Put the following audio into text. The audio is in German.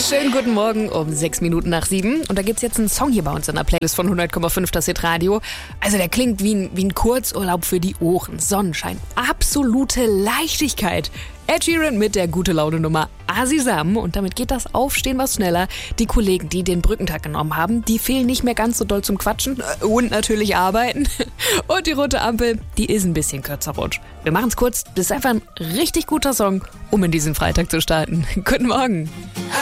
Schönen guten Morgen um 6 Minuten nach 7. Und da gibt's jetzt einen Song hier bei uns in der Playlist von 100,5 das Hit-Radio. Also der klingt wie ein Kurzurlaub für die Ohren. Sonnenschein, absolute Leichtigkeit. Ed Sheeran mit der Gute-Laune-Nummer Asisam. Und damit geht das Aufstehen was schneller. Die Kollegen, die den Brückentag genommen haben, die fehlen nicht mehr ganz so doll zum Quatschen und natürlich arbeiten. Und die rote Ampel, die ist ein bisschen kürzer rutsch. Wir machen's kurz. Das ist einfach ein richtig guter Song, um in diesen Freitag zu starten. Guten Morgen.